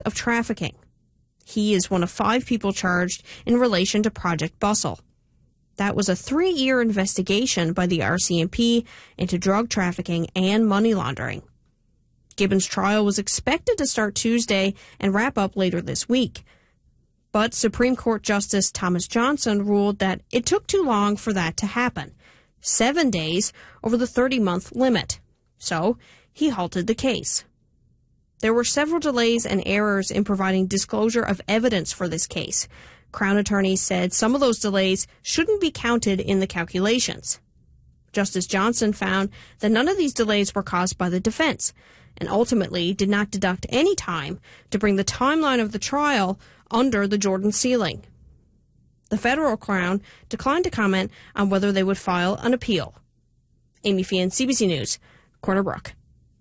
of trafficking. He is one of 5 people charged in relation to Project Bustle. That was a 3-year investigation by the RCMP into drug trafficking and money laundering. Gibbons' trial was expected to start Tuesday and wrap up later this week. But Supreme Court Justice Thomas Johnson ruled that it took too long for that to happen, 7 days over the 30-month limit. So he halted the case. There were several delays and errors in providing disclosure of evidence for this case. Crown attorneys said some of those delays shouldn't be counted in the calculations. Justice Johnson found that none of these delays were caused by the defense, and ultimately did not deduct any time to bring the timeline of the trial under the Jordan ceiling. The federal Crown declined to comment on whether they would file an appeal. Amy Fian, CBC News, Corner Brook.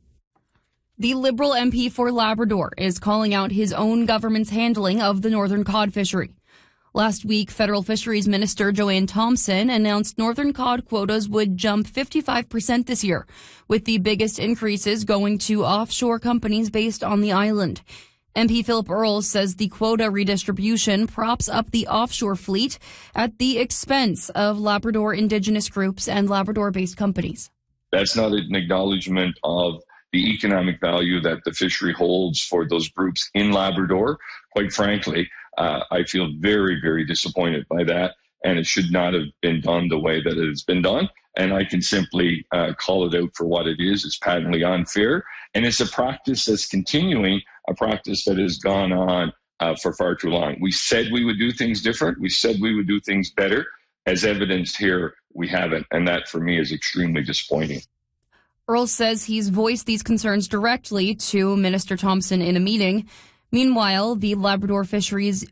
The Liberal MP for Labrador is calling out his own government's handling of the northern cod fishery. Last week, Federal Fisheries Minister Joanne Thompson announced northern cod quotas would jump 55% this year, with the biggest increases going to offshore companies based on the island. MP Philip Earls says the quota redistribution props up the offshore fleet at the expense of Labrador Indigenous groups and Labrador-based companies. That's not an acknowledgement of the economic value that the fishery holds for those groups in Labrador. Quite frankly, I feel very, very disappointed by that, and it should not have been done the way that it has been done. And I can simply call it out for what it is. It's patently unfair, and it's a practice that's continuing, a practice that has gone on for far too long. We said we would do things different. We said we would do things better. As evidenced here, we haven't, and that for me is extremely disappointing. Earls says he's voiced these concerns directly to Minister Thompson in a meeting. Meanwhile, the Labrador Fishermen's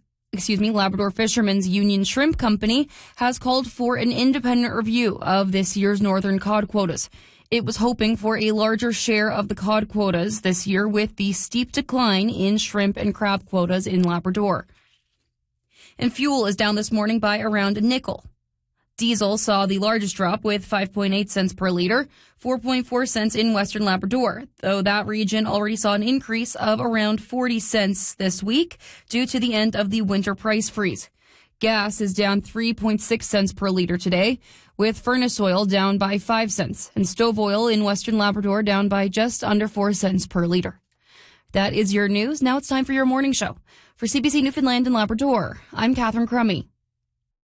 Union Shrimp Company has called for an independent review of this year's northern cod quotas. It was hoping for a larger share of the cod quotas this year with the steep decline in shrimp and crab quotas in Labrador. And fuel is down this morning by around a nickel. Diesel saw the largest drop with 5.8 cents per liter, 4.4 cents in Western Labrador, though that region already saw an increase of around 40 cents this week due to the end of the winter price freeze. Gas is down 3.6 cents per liter today, with furnace oil down by 5 cents, and stove oil in Western Labrador down by just under 4 cents per liter. That is your news. Now it's time for your morning show. For CBC Newfoundland and Labrador, I'm Catherine Crummy.